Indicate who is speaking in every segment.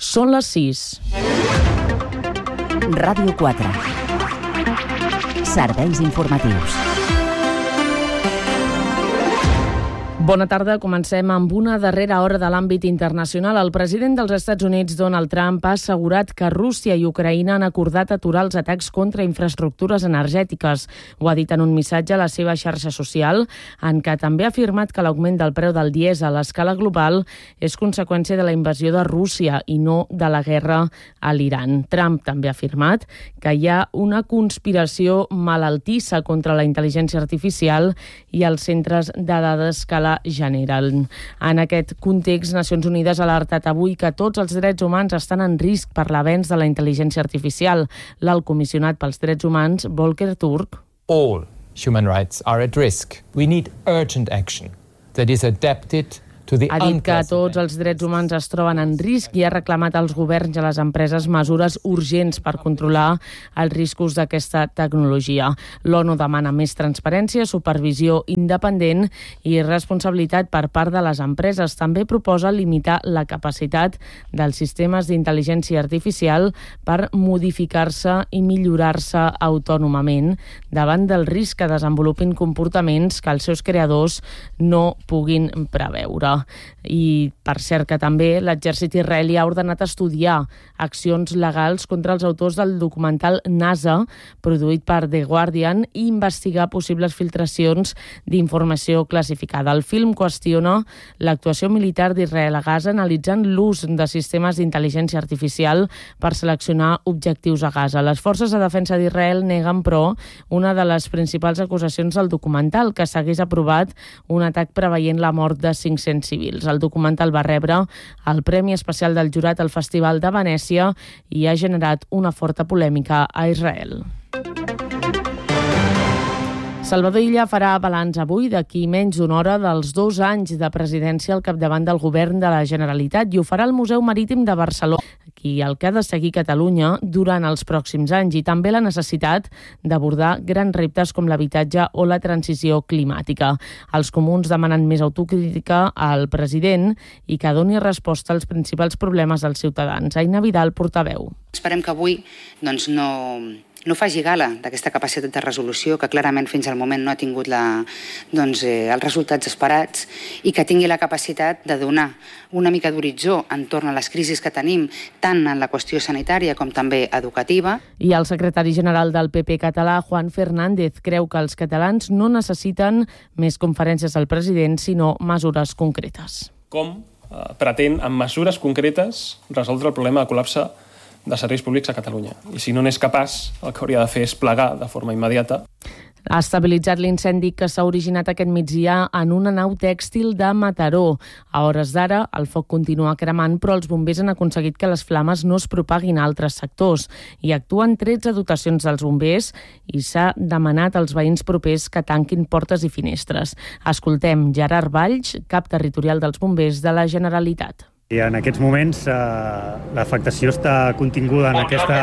Speaker 1: Són les 6.
Speaker 2: Ràdio 4. Serveis informatius.
Speaker 1: Bona tarda. Comencem amb una darrera hora de l'àmbit internacional. El president dels Estats Units, Donald Trump, ha assegurat que Rússia i Ucraïna han acordat aturar els atacs contra infraestructures energètiques. Ho ha dit en un missatge a la seva xarxa social, en què també ha afirmat que l'augment del preu del dièsel a escala global és conseqüència de la invasió de Rússia i no de la guerra a l'Iran. Trump també ha afirmat que hi ha una conspiració malaltissa contra la intel·ligència artificial i els centres de dades que la generen. En aquest context, Nacions Unides ha alertat avui que tots els drets humans estan en risc per l'avenç de la intel·ligència artificial. L'alt comissionat pels drets humans, Volker Turk.
Speaker 3: All human rights are at risk. We need urgent action that is adapted.
Speaker 1: Ha dit que tots els drets humans es troben en risc i ha reclamat als governs i a les empreses mesures urgents per controlar els riscos d'aquesta tecnologia. L'ONU demana més transparència, supervisió independent i responsabilitat per part de les empreses. També proposa limitar la capacitat dels sistemes d'intel·ligència artificial per modificar-se i millorar-se autònomament davant del risc que desenvolupin comportaments que els seus creadors no puguin preveure. I, per cert, que també l'exèrcit israelià ha ordenat estudiar accions legals contra els autors del documental NASA, produït per The Guardian, i investigar possibles filtracions d'informació classificada. El film qüestiona l'actuació militar d'Israel a Gaza, analitzant l'ús de sistemes d'intel·ligència artificial per seleccionar objectius a Gaza. Les forces de defensa d'Israel neguen, però, una de les principals acusacions del documental, que s'hagués aprovat un atac preveient la mort de 500 civils. El documental va rebre el Premi Especial del Jurat al Festival de Venècia i ha generat una forta polèmica a Israel. Salvador Illa farà balanç avui, d'aquí menys d'una hora, dels 2 anys de presidència al capdavant del govern de la Generalitat, i ho farà al Museu Marítim de Barcelona, el que ha de seguir Catalunya durant els pròxims anys, i també la necessitat d'abordar grans reptes com l'habitatge o la transició climàtica. Els comuns demanen més autocrítica al president i que doni resposta als principals problemes dels ciutadans. Aina Vidal, portaveu.
Speaker 4: Esperem que avui no faci gala d'aquesta capacitat de resolució que clarament fins al moment no ha tingut els resultats esperats, i que tingui la capacitat de donar una mica d'horitzó entorn a les crisis que tenim, tant en la qüestió sanitària com també educativa.
Speaker 1: I el secretari general del PP català, Juan Fernández, creu que els catalans no necessiten més conferències del president, sinó mesures concretes.
Speaker 5: Com pretén, amb mesures concretes, resoldre el problema de col·lapse de serveis públics a Catalunya? I si no n'és capaç, el que hauria de fer és plegar de forma immediata.
Speaker 1: Ha estabilitzat l'incendi que s'ha originat aquest migdia en una nau tèxtil de Mataró. A hores d'ara, el foc continua cremant, però els bombers han aconseguit que les flames no es propaguin a altres sectors. Hi actuen 13 dotacions dels bombers i s'ha demanat als veïns propers que tanquin portes i finestres. Escoltem Gerard Valls, cap territorial dels bombers de la Generalitat.
Speaker 6: I en aquests moments l'afectació està continguda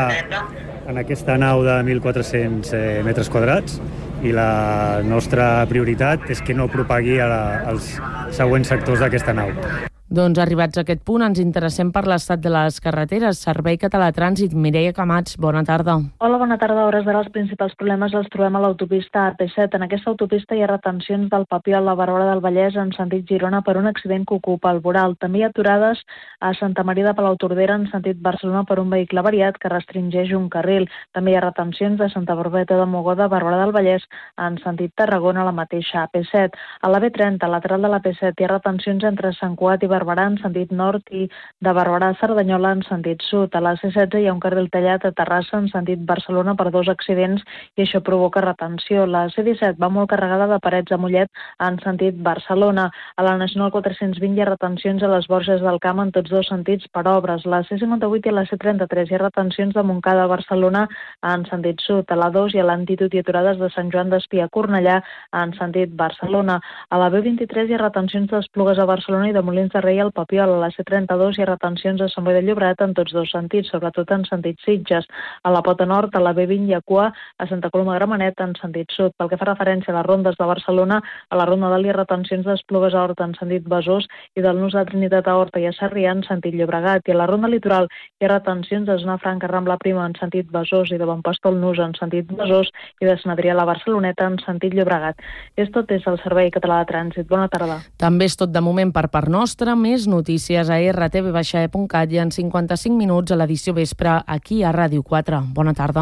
Speaker 6: en aquesta nau de 1.400 metres quadrats, i la nostra prioritat és que no propagui als següents sectors d'aquesta nau.
Speaker 1: Doncs arribats a aquest punt ens interessem per l'estat de les carreteres. Servei Català de Trànsit, Mireia Camats, bona tarda.
Speaker 7: Hola, bona tarda. A hores d'ara els principals problemes els trobem a l'autopista AP7. En aquesta autopista hi ha retencions del Papiol a Barberà del Vallès en sentit Girona per un accident que ocupa el voral. També hi ha aturades a Santa Maria de Palautordera en sentit Barcelona per un vehicle variat que restringeix un carril. També hi ha retencions de Santa Barbeta de Mogoda a Barberà del Vallès en sentit Tarragona a la mateixa AP7. A la B30, lateral de la AP7, hi ha retencions entre Sant Cugat i Barberà en sentit nord i de Barberà a Cerdanyola en sentit sud. A la C16 hi ha un carril tallat a Terrassa en sentit Barcelona per 2 accidents i això provoca retenció. La C17 va molt carregada de Parets a Mollet en sentit Barcelona. A la Nacional 420 hi ha retencions a les Borges del Camp en tots 2 sentits per obres. La C58 i la C33 hi ha retencions de Montcada a Barcelona en sentit sud. A la 2 hi ha lentitud i aturades de Sant Joan d'Espí a Cornellà en sentit Barcelona. A la B23 hi ha retencions d'Esplugues a Barcelona i de Molins de Rei servei al Papiol. A la C32 hi ha retencions a Sant Boi de Llobregat en tots dos sentits, sobretot en sentit Sitges. A la Pota Nord, a la B20 i a Cua, a Santa Coloma de Gramenet en sentit sud. Pel que fa referència a les rondes de Barcelona, a la Ronda d'Alt hi ha retencions d'Esplugues a Horta en sentit Besòs i del Nus de Trinitat a Horta i a Sarrià en sentit Llobregat. I a la Ronda Litoral hi ha retencions de Zona Franca Rambla Prima en sentit Besòs i de Bon Pastor al Nus en sentit Besòs i de Sant Adrià a la Barceloneta en sentit Llobregat. És tot des del Servei Català de Trànsit. Bona tarda.
Speaker 1: També és tot de moment per part nostra. Més notícies a rtv-e.cat i en 55 minuts a l'edició vespre aquí a Ràdio 4. Bona tarda.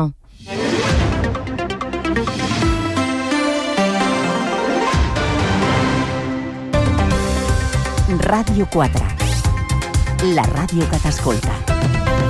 Speaker 2: Ràdio 4. La ràdio que t'escolta.